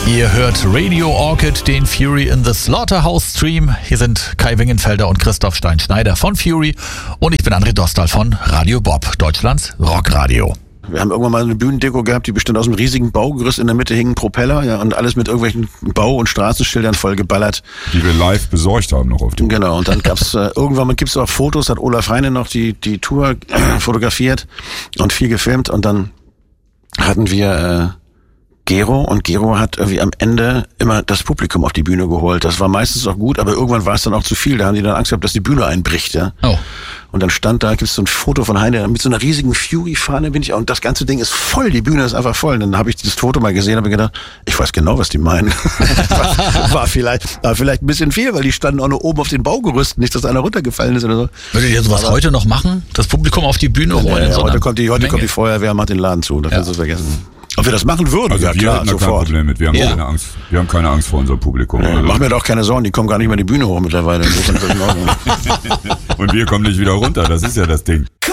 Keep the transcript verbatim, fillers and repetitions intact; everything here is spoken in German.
Ihr hört Radio Orchid, den Fury in the Slaughterhouse Stream. Hier sind Kai Wingenfelder und Christoph Stein-Schneider von Fury und ich bin André Dostal von Radio Bob, Deutschlands Rockradio. Wir haben irgendwann mal eine Bühnendeko gehabt, die bestand aus einem riesigen Baugerüst. In der Mitte hingen Propeller, ja, und alles mit irgendwelchen Bau- und Straßenschildern voll geballert. Die wir live besorgt haben noch auf dem. Genau, und dann gab's äh, irgendwann gibt's auch Fotos, hat Olaf Heine noch die die Tour äh, fotografiert und viel gefilmt. Und dann hatten wir äh, Gero und Gero hat irgendwie am Ende immer das Publikum auf die Bühne geholt. Das war meistens auch gut, aber irgendwann war es dann auch zu viel. Da haben die dann Angst gehabt, dass die Bühne einbricht, ja. Oh. Und dann stand da, gibt's so ein Foto von Heine mit so einer riesigen Fury-Fahne, bin ich, und das ganze Ding ist voll, die Bühne ist einfach voll. Und dann habe ich das Foto mal gesehen, habe gedacht, ich weiß genau, was die meinen. war, war vielleicht, war vielleicht ein bisschen viel, weil die standen auch nur oben auf den Baugerüsten, nicht, dass einer runtergefallen ist oder so. Würdet ihr sowas aber heute noch machen? Das Publikum auf die Bühne holen? Ja, ja, in so heute kommt die, heute Menge? kommt die Feuerwehr, macht den Laden zu, das Ja. kannst du vergessen. Ob wir das machen würden? Also ja wir klar, hätten da kein sofort. Problem mit. Wir haben Ja. keine Angst. Wir haben keine Angst vor unserem Publikum. Ja, Also- mach mir doch keine Sorgen, die kommen gar nicht mehr die Bühne hoch mittlerweile. Insofern ist das in Ordnung. Und wir kommen nicht wieder runter. Das ist ja das Ding.